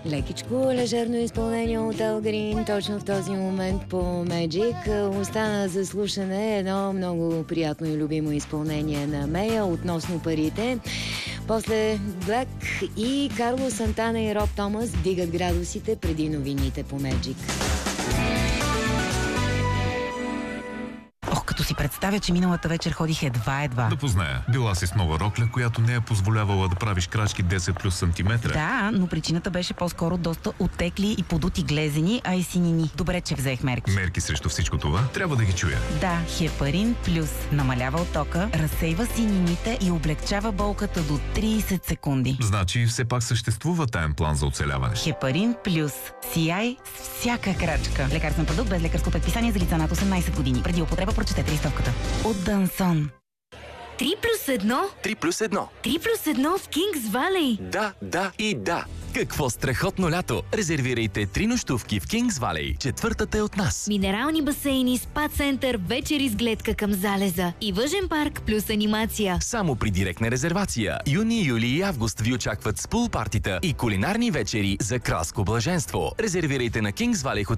Лекичко, лежерно изпълнение от Ал Грин точно в този момент по Magic. Остана за слушане едно много приятно и любимо изпълнение на Мея относно парите. После Black и Карло Сантана и Роб Томас вдигат градусите преди новините по Magic. Като си представя, че миналата вечер ходих едва. Да позная. Била си с нова рокля, която не е позволявала да правиш крачки 10 плюс сантиметра. Да, но причината беше по-скоро доста оттекли и подути глезени, а и синини. Добре, че взех мерки. Мерки срещу всичко това? Трябва да ги чуя. Да, Хепарин плюс намалява оттока, разсейва синините и облегчава болката до 30 секунди. Значи все пак съществува таен план за оцеляване. Хепарин плюс. Сияй с всяка крачка. Лекарствен продукт без лекарско предписание за лица над 18 години. Преди употреба прочетете листовката. От Дансон. 3+1? 3+1. 3+1 в Кингс Валей. Да и да. Какво страхотно лято! Резервирайте 3 нощувки в Кингс Валей. Четвъртата е от нас. Минерални басейни, спа център, вечери с гледка към залеза и въжен парк плюс анимация. Само при директна резервация. Юни, юли и август ви очакват с пул партита и кулинарни вечери за кралско блаженство. Резервирайте на Кингс Валей